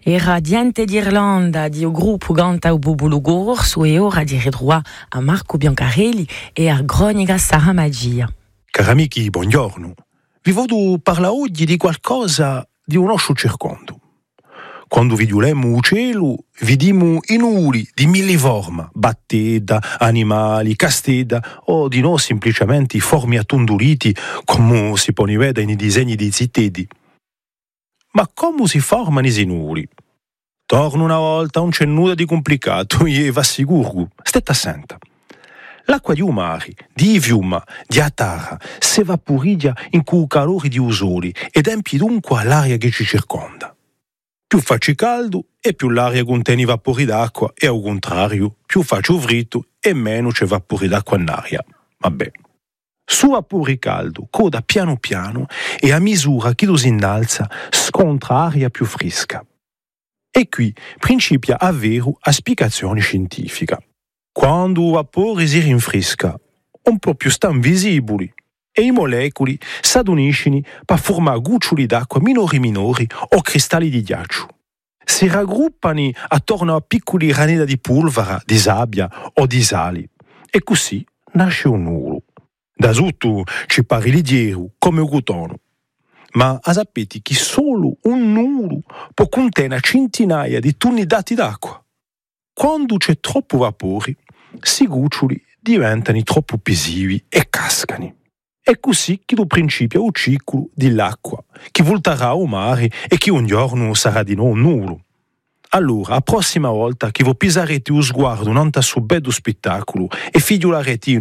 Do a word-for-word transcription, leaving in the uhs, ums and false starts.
Era Diente d'Irlanda di o gruppo Ganta o Bubulu Gorso e ora dire droit a Marco Biancarelli e a Gronica Sara Magia. Cari amici, buongiorno. Vi voglio parlare oggi di qualcosa di un nostro circondo. Quando vediamo il cielo, vediamo i nuli di mille forme, batteda, animali, casteda o di no semplicemente forme attondoliti come si può vedere nei disegni dei zittedi. Ma come si formano i nuli? Torno una volta, non c'è nulla di complicato, e va sicuro, state attenta. L'acqua di un mare, di fiume, di atara, si evaporizza in quel calore di usoli ed empie dunque l'aria che ci circonda. Più faccio caldo e più l'aria contiene vapori d'acqua e al contrario, più faccio fritto e meno c'è vapori d'acqua in aria. Vabbè. Su vapore caldo, coda piano piano e a misura che lo si innalza, scontra aria più fresca. E qui principia a vero a spiegazione scientifica. Quando il vapore si rinfresca, un po' più stanno visibili e i molecoli si aduniscono per formare goccioli d'acqua minori minori o cristalli di ghiaccio. Si raggruppano attorno a piccoli ranelli di polvere, di sabbia o di sali e così nasce un nulo. Da sotto ci pare leggero come un cotone. Ma sapete che solo un nulo può contenere centinaia di tonnellate d'acqua. Quando c'è troppo vapore, questi goccioli diventano troppo pesivi e cascano. È così che lo principia il ciclo dell'acqua, che volterà al mare e che un giorno sarà di nuovo nulo. Allora, la prossima volta che voi pisarete lo sguardo davanti al suo bello spettacolo e figliolarete